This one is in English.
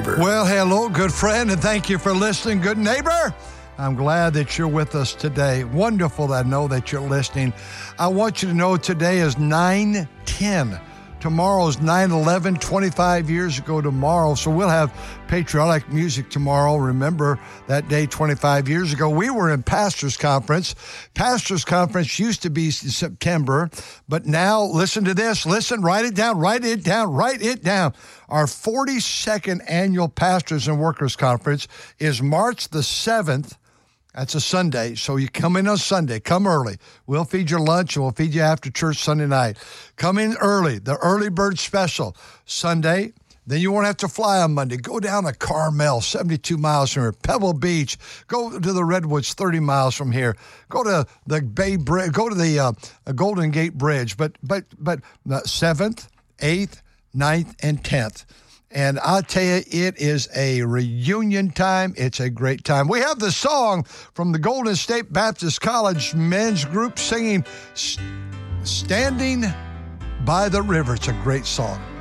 neighbor. Well, hello, good friend, and thank you for listening, good neighbor. I'm glad that you're with us today. Wonderful that I know that you're listening. I want you to know today is 9/10. Tomorrow's 9/11, 25 years ago tomorrow. So we'll have patriotic music tomorrow. Remember that day 25 years ago. We were in Pastors Conference. Pastors Conference used to be in September, but now listen to this. Listen, write it down. Our 42nd annual Pastors and Workers Conference is March the 7th. That's a Sunday, so you come in on Sunday. Come early. We'll feed you lunch, and we'll feed you after church Sunday night. Come in early, the early bird special. Sunday, then you won't have to fly on Monday. Go down to Carmel, 72 miles from here. Pebble Beach. Go to the Redwoods, 30 miles from here. Go to the Bay Bridge. Go to the Golden Gate Bridge. But 7th, 8th, 9th, and 10th. And I'll tell you, it is a reunion time. It's a great time. We have the song from the Golden State Baptist College men's group singing Standing by the River. It's a great song.